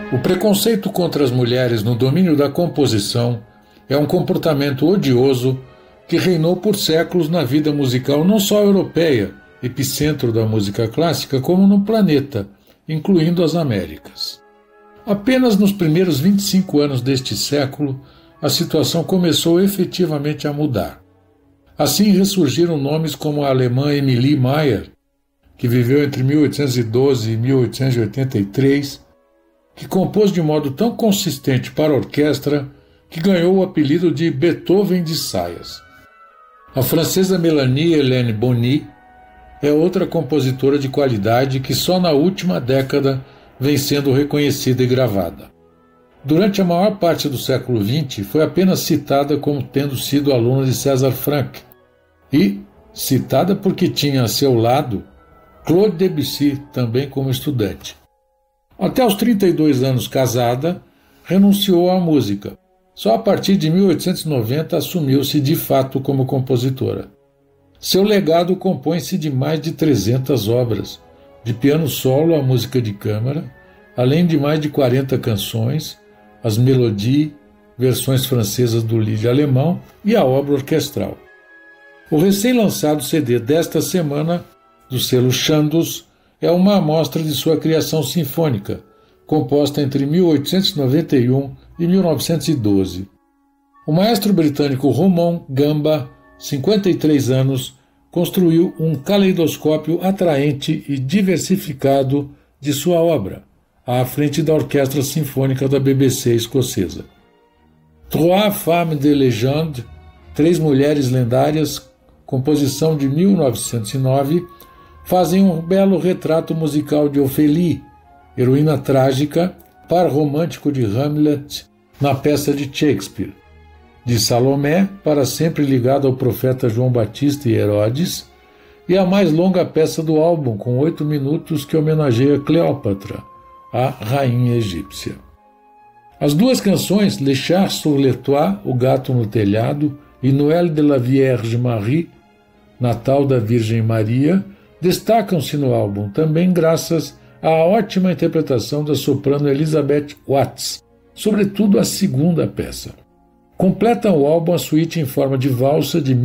O preconceito contra as mulheres no domínio da composição é um comportamento odioso que reinou por séculos na vida musical não só europeia, epicentro da música clássica, como no planeta, incluindo as Américas. Apenas nos primeiros 25 anos deste século, a situação começou efetivamente a mudar. Assim ressurgiram nomes como a alemã Emilie Mayer, que viveu entre 1812 e 1883, que compôs de modo tão consistente para a orquestra que ganhou o apelido de Beethoven de saias. A francesa Mélanie Hélène Bonny é outra compositora de qualidade que só na última década vem sendo reconhecida e gravada. Durante a maior parte do século XX, foi apenas citada como tendo sido aluna de César Franck e citada porque tinha a seu lado Claude Debussy, também como estudante. Até aos 32 anos casada, renunciou à música. Só a partir de 1890 assumiu-se de fato como compositora. Seu legado compõe-se de mais de 300 obras, de piano solo à música de câmara, além de mais de 40 canções, as mélodies, versões francesas do lied alemão e a obra orquestral. O recém-lançado CD desta semana, do selo Chandos, é uma amostra de sua criação sinfônica, composta entre 1891 e 1912. O maestro britânico Ramon Gamba, 53 anos, construiu um caleidoscópio atraente e diversificado de sua obra, à frente da Orquestra Sinfônica da BBC escocesa. Trois Femmes de Légende, Três Mulheres Lendárias, composição de 1909, fazem um belo retrato musical de Ophélie, heroína trágica, par romântico de Hamlet na peça de Shakespeare, de Salomé, para sempre ligado ao profeta João Batista e Herodes, e a mais longa peça do álbum, com 8 minutos, que homenageia Cleópatra, a rainha egípcia. As duas canções, Le Chat sur le Toit, O Gato no Telhado, e Noël de la Vierge Marie, Natal da Virgem Maria, destacam-se no álbum também graças à ótima interpretação da soprano Elizabeth Watts, sobretudo a segunda peça. Completam o álbum a suíte em forma de valsa de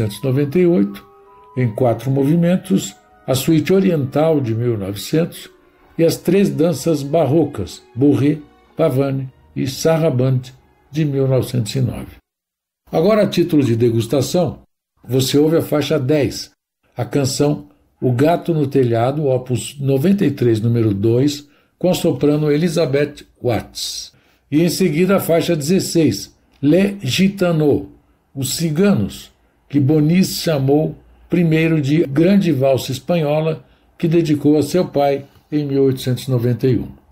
1898, em 4 movimentos, a suíte oriental de 1900 e as 3 danças barrocas, Bourrée, Pavane e Sarabande, de 1909. Agora, a título de degustação, você ouve a faixa 10, a canção O Gato no Telhado, opus 93, número 2, com a soprano Elizabeth Watts. E em seguida a faixa 16, Les Gitanos, Os Ciganos, que Bonis chamou primeiro de Grande Valsa Espanhola, que dedicou a seu pai em 1891.